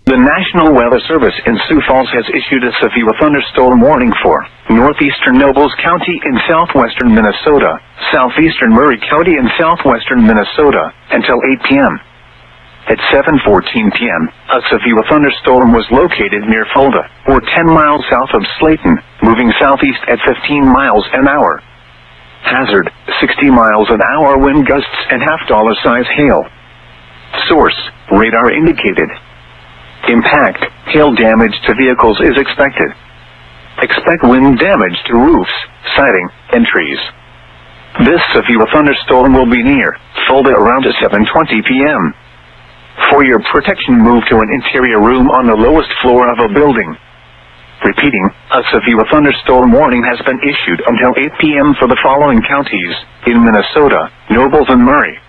The National Weather Service in Sioux Falls has issued a severe thunderstorm warning for northeastern Nobles County in southwestern Minnesota, southeastern Murray County in southwestern Minnesota, until 8 p.m. At 7:14 p.m., a severe thunderstorm was located near Fulda, or 10 miles south of Slayton, moving southeast at 15 miles an hour. Hazard, 60 miles an hour wind gusts and half-dollar size hail. Source, radar indicated. Impact, hail damage to vehicles is expected. Expect wind damage to roofs, siding, and trees. This severe thunderstorm will be near Fulda around 7:20 p.m. For your protection, move to an interior room on the lowest floor of a building. Repeating, a severe thunderstorm warning has been issued until 8 p.m. for the following counties in Minnesota: Nobles and Murray.